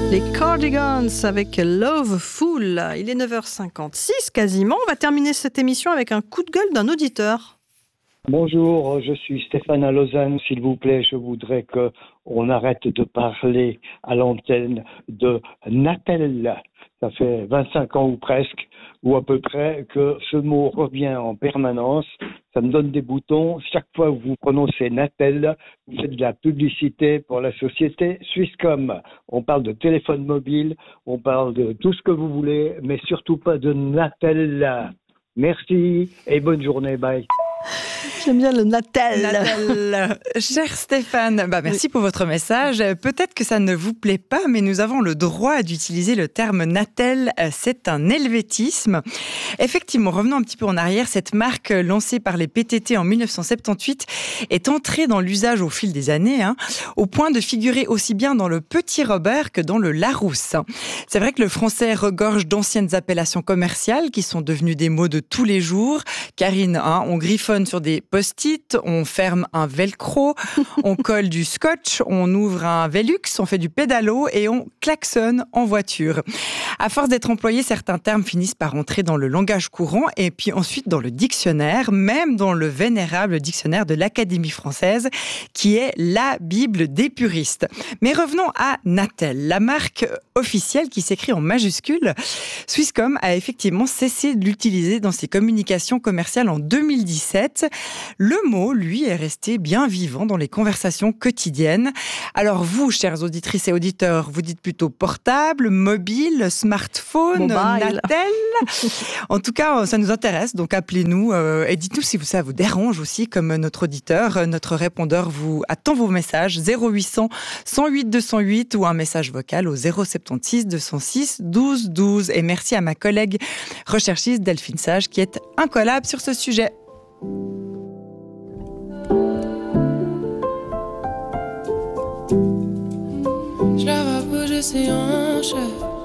Les Cardigans avec Loveful. Il est 9h56 quasiment. On va terminer cette émission avec un coup de gueule d'un auditeur. Bonjour, je suis Stéphane à Lausanne. S'il vous plaît, je voudrais qu'on arrête de parler à l'antenne de Natel. Ça fait 25 ans ou presque, ou à peu près, que ce mot revient en permanence. Ça me donne des boutons. Chaque fois que vous prononcez Natel, vous faites de la publicité pour la société Swisscom. On parle de téléphone mobile, on parle de tout ce que vous voulez, mais surtout pas de Natel. Merci et bonne journée. Bye. J'aime bien le Natel. Cher Stéphane, merci pour votre message. Peut-être que ça ne vous plaît pas, mais nous avons le droit d'utiliser le terme Natel. C'est un helvétisme. Effectivement, revenons un petit peu en arrière. Cette marque lancée par les PTT en 1978 est entrée dans l'usage au fil des années, au point de figurer aussi bien dans le Petit Robert que dans le Larousse. C'est vrai que le français regorge d'anciennes appellations commerciales qui sont devenues des mots de tous les jours. Karine, on griffonne sur des post-it, on ferme un velcro, on colle du scotch, on ouvre un Velux, on fait du pédalo et on klaxonne en voiture. À force d'être employés, certains termes finissent par entrer dans le langage courant et puis ensuite dans le dictionnaire, même dans le vénérable dictionnaire de l'Académie française, qui est la Bible des puristes. Mais revenons à Natel, la marque officielle qui s'écrit en majuscule. Swisscom a effectivement cessé de l'utiliser dans ses communications commerciales en 2017. Le mot, lui, est resté bien vivant dans les conversations quotidiennes. Alors vous, chères auditrices et auditeurs, vous dites plutôt portable, mobile, smartphone, Natel. En tout cas, ça nous intéresse, donc appelez-nous et dites-nous si ça vous dérange aussi, comme notre auditeur. Notre répondeur vous attend vos messages 0800 108 208 ou un message vocal au 076 206 12 12. Et merci à ma collègue recherchiste Delphine Sage qui est incollable sur ce sujet. Je la vois bouger ses hanches,